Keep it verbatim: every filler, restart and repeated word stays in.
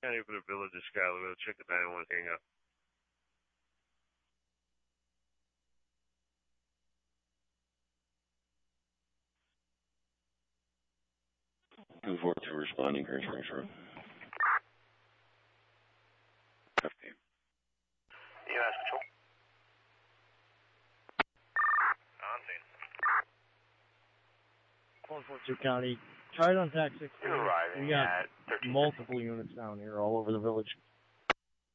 County for the Village of Schuylerville. Check the nine one hang up. two four two responding, Grand Springs Road. fifteen. U S Patrol. On scene. one four two County. Try it on T A C sixteen. You're arriving We got at thirteen. multiple units down here all over the village.